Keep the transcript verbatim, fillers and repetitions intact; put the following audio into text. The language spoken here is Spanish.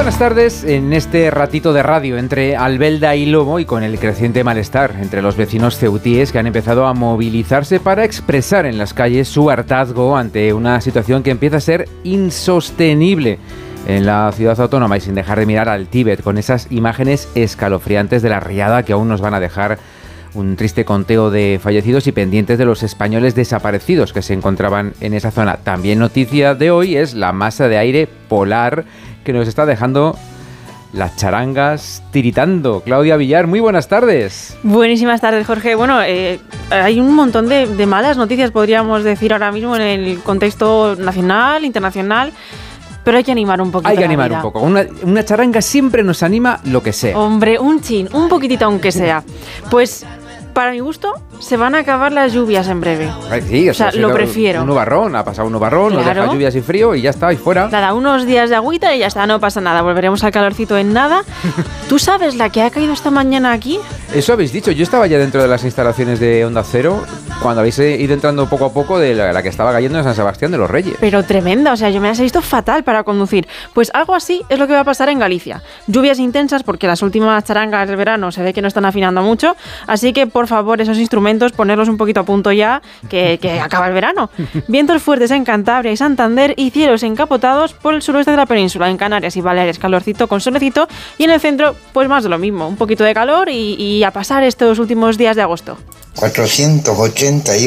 Buenas tardes. En este ratito de radio entre Albelda y Lobo y con el creciente malestar entre los vecinos ceutíes que han empezado a movilizarse para expresar en las calles su hartazgo ante una situación que empieza a ser insostenible en la ciudad autónoma, y sin dejar de mirar al Tíbet con esas imágenes escalofriantes de la riada que aún nos van a dejar un triste conteo de fallecidos y pendientes de los españoles desaparecidos que se encontraban en esa zona. También noticia de hoy es la masa de aire polar que nos está dejando las charangas tiritando. Claudia Villar, muy buenas tardes. Buenísimas tardes, Jorge. Bueno, eh, hay un montón de, de malas noticias, podríamos decir ahora mismo, en el contexto nacional, internacional. Pero hay que animar un poquito. Hay que animar un poco. Una, una charanga siempre nos anima lo que sea. Hombre, un chin, un poquitito aunque sea. Pues, para mi gusto, se van a acabar las lluvias en breve. Ay, sí, o sea, lo prefiero. Un nubarrón, ha pasado un nubarrón, claro. Nos deja lluvias y frío y ya está, y fuera. Nada, unos días de agüita y ya está, no pasa nada. Volveremos al calorcito en nada. ¿Tú sabes la que ha caído esta mañana aquí? Eso habéis dicho. Yo estaba ya dentro de las instalaciones de Onda Cero cuando habéis ido entrando poco a poco de la, la que estaba cayendo en San Sebastián de los Reyes. Pero tremenda, o sea, yo me las he visto fatal para conducir. Pues algo así es lo que va a pasar en Galicia. Lluvias intensas porque las últimas charangas del verano se ve que no están afinando mucho. Así que, por favor, esos instrumentos, ponerlos un poquito a punto ya, que, que acaba el verano. Vientos fuertes en Cantabria y Santander y cielos encapotados por el suroeste de la península. En Canarias y Baleares, calorcito con solecito. Y en el centro, pues más de lo mismo. Un poquito de calor y, y a pasar estos últimos días de agosto. cuatrocientos ochenta y